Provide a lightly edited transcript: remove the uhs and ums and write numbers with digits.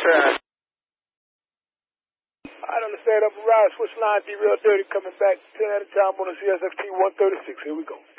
track. I don't understand. Up and ride. Switch line, D Real Dirty coming back 10 at a time on the CSXT 136. Here we go.